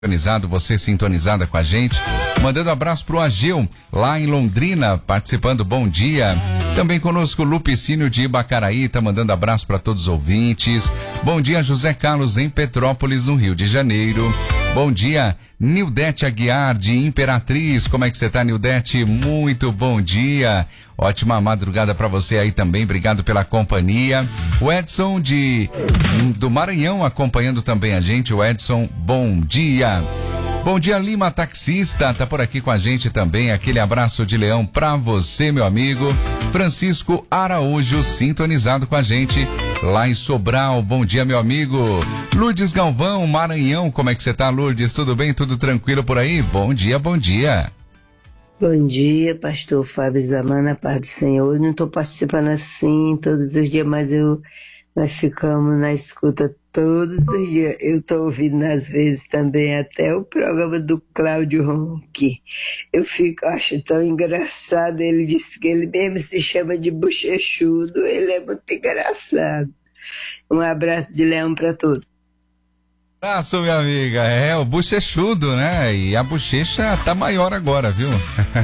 Sintonizado, você sintonizada com a gente, mandando abraço pro Ageu, lá em Londrina, participando, bom dia. Também conosco Lupicínio de Ibacaraí, tá mandando abraço para todos os ouvintes. Bom dia, José Carlos, em Petrópolis, no Rio de Janeiro. Bom dia, Nildete Aguiar, de Imperatriz. Como é que você tá, Nildete? Muito bom dia. Ótima madrugada para você aí também, obrigado pela companhia. O Edson do Maranhão acompanhando também a gente. O Edson, bom dia. Bom dia, Lima Taxista, tá por aqui com a gente também. Aquele abraço de leão pra você, meu amigo. Francisco Araújo, sintonizado com a gente lá em Sobral. Bom dia, meu amigo. Lourdes Galvão, Maranhão, como é que você tá, Lourdes? Tudo bem? Tudo tranquilo por aí? Bom dia, bom dia. Bom dia, pastor Fábio Zamana, paz do Senhor. Eu não estou participando assim todos os dias, mas nós ficamos na escuta todos os dias. Eu estou ouvindo às vezes também até o programa do Cláudio Ronque. Acho tão engraçado. Ele disse que ele mesmo se chama de bochechudo. Ele é muito engraçado. Um abraço de leão para todos. Abraço, minha amiga. É, o bochechudo, né? E a bochecha tá maior agora, viu?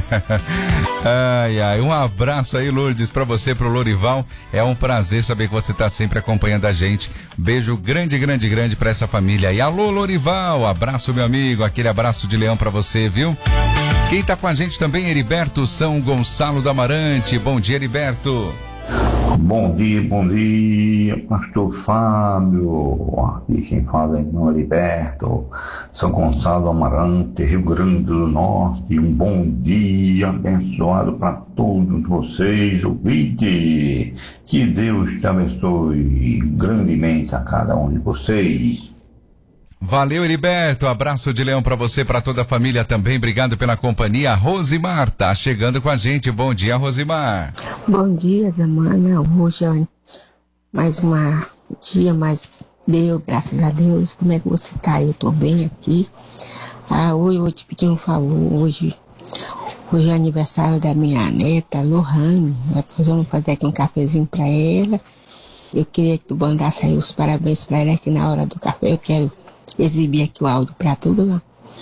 Ai, um abraço aí, Lourdes, pra você, pro Lorival. É um prazer saber que você tá sempre acompanhando a gente. Beijo grande, grande, grande pra essa família. E alô, Lorival, abraço, meu amigo. Aquele abraço de leão pra você, viu? Quem tá com a gente também é Heriberto São Gonçalo do Amarante. Bom dia, Heriberto. Bom dia, pastor Fábio. Aqui quem fala é o Heriberto, São Gonçalo Amarante, Rio Grande do Norte. Um bom dia abençoado para todos vocês, ouvintes. Que Deus te abençoe grandemente a cada um de vocês. Valeu, Heriberto, abraço de leão pra você, pra toda a família também, obrigado pela companhia. Rosimar tá chegando com a gente, bom dia, Rosimar. Bom dia, Zamana. Hoje é mais um dia, mas deu, graças a Deus. Como é que você tá? Eu tô bem aqui. Hoje eu vou te pedir um favor. Hoje é aniversário da minha neta, Lohane. Nós vamos fazer aqui um cafezinho pra ela. Eu queria que tu mandasse aí os parabéns pra ela aqui na hora do café. Eu quero exibir aqui o áudio pra toda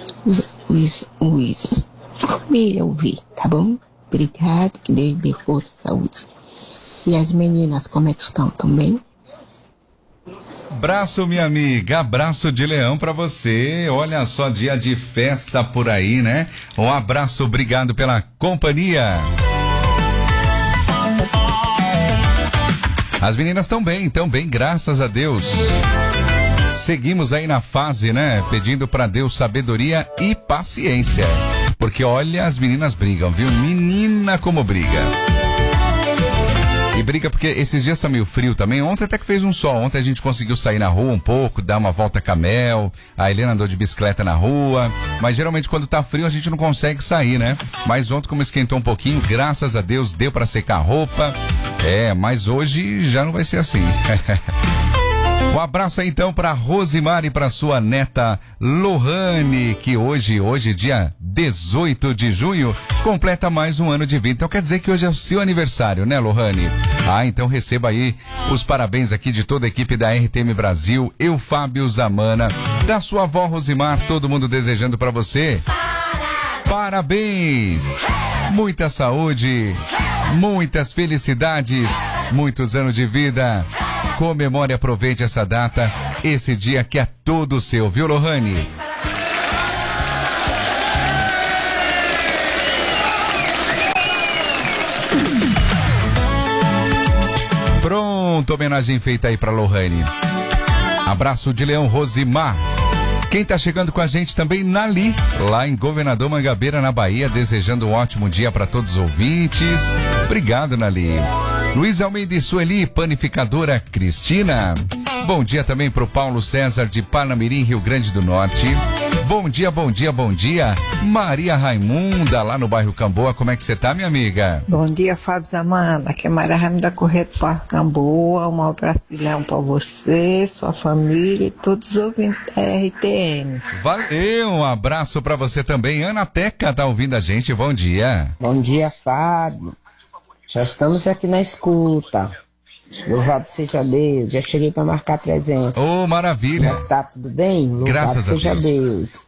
a família ouvir, tá bom? Obrigado, que Deus dê força e saúde. E as meninas, como é que estão também? Abraço, minha amiga, abraço de leão pra você. Olha só, dia de festa por aí, né? Um abraço, obrigado pela companhia. As meninas estão bem, graças a Deus. Seguimos aí na fase, né? Pedindo pra Deus sabedoria e paciência. Porque olha, as meninas brigam, viu? Menina como briga. E briga porque esses dias tá meio frio também. Ontem até que fez um sol. Ontem a gente conseguiu sair na rua um pouco, dar uma volta com a Mel. A Helena andou de bicicleta na rua. Mas geralmente quando tá frio a gente não consegue sair, né? Mas ontem, como esquentou um pouquinho, graças a Deus deu pra secar a roupa. Mas hoje já não vai ser assim. Um abraço aí então para Rosimar e para sua neta Lohane, que hoje, dia 18 de junho, completa mais um ano de vida. Então quer dizer que hoje é o seu aniversário, né, Lohane? Então receba aí os parabéns aqui de toda a equipe da RTM Brasil, eu, Fábio Zamana, da sua avó Rosimar, todo mundo desejando para você parabéns, muita saúde, muitas felicidades, muitos anos de vida. Comemore e aproveite essa data, esse dia que é todo seu, viu, Lohane? Pronto, homenagem feita aí pra Lohane. Abraço de leão, Rosimar. Quem tá chegando com a gente também, Nali, lá em Governador Mangabeira, na Bahia, desejando um ótimo dia para todos os ouvintes. Obrigado, Nali. Luiz Almeida e Sueli, panificadora Cristina. Bom dia também pro Paulo César de Parnamirim, Rio Grande do Norte. Bom dia, Maria Raimunda, lá no bairro Camboa. Como é que você tá, minha amiga? Bom dia, Fábio Zamana, aqui é Maria Raimunda Correto para Camboa. Um abraço de leão para você, sua família e todos os ouvintes da RTN. Valeu, um abraço para você também. Ana Teca tá ouvindo a gente, bom dia. Bom dia, Fábio. Já estamos aqui na escuta. Louvado seja Deus. Já cheguei para marcar presença. Maravilha. Como é que tá? Tudo bem? Louvado Graças seja a Deus.